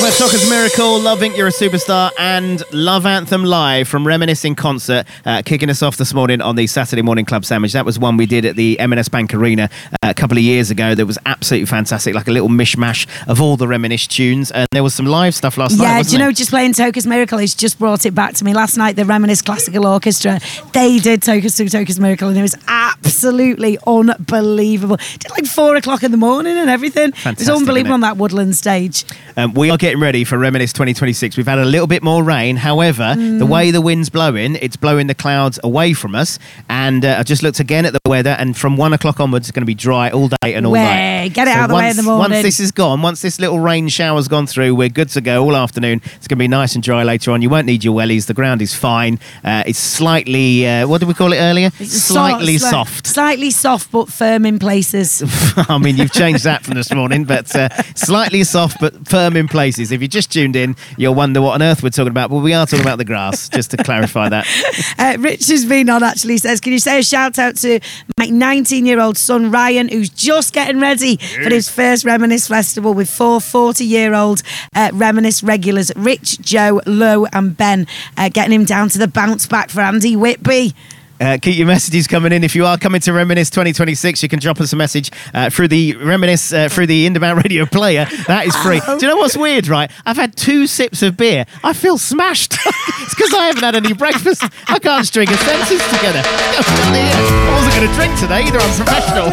West Soccer's Miracle, Love Inc. You're a Superstar, and Love Anthem Live from Reminisce in concert, kicking us off this morning on the Saturday Morning Club Sandwich. That was one we did at the M&S Bank Arena a couple of years ago that was absolutely fantastic, like a little mishmash of all the Reminisce tunes, and there was some live stuff last night, wasn't do you know, just playing Toca's Miracle, it's just brought it back to me. Last night, the Reminisce Classical Orchestra, they did Toca's Miracle, and it was absolutely unbelievable. Did like 4 o'clock in the morning and everything. Fantastic, it was unbelievable on that Woodland stage. We are getting ready for Reminisce 2026. We've had a little bit more rain. However, the way the wind's blowing, it's blowing the clouds away from us. And I just looked again at the weather, and from 1 o'clock onwards, it's going to be dry all day and all night. Get it out of the way in the morning. Once this is gone, once this little rain shower's gone through, we're good to go all afternoon. It's going to be nice and dry later on. You won't need your wellies. The ground is fine. It's slightly, what did we call it earlier? Slightly soft. Slightly soft, but firm in places. I mean, you've changed that from this morning, but slightly soft, but firm in places. If you just tuned in, you'll wonder what on earth we're talking about. Well, we are talking about the grass, just to clarify that. Rich has been on, actually says, can you say a shout out to my 19-year-old son Ryan, who's just getting ready for his first Reminisce Festival with 4 40-year-old Reminisce regulars, Rich, Joe, Lo and Ben, getting him down to the bounce back for Andy Whitby. Keep your messages coming in. If you are coming to Reminisce 2026, you can drop us a message through the Reminisce, through the Indamount Radio player. That is free. Do you know what's weird, right? I've had 2 sips of beer. I feel smashed. It's because I haven't had any breakfast. I can't string a sentence together. I wasn't going to drink today either. I'm professional.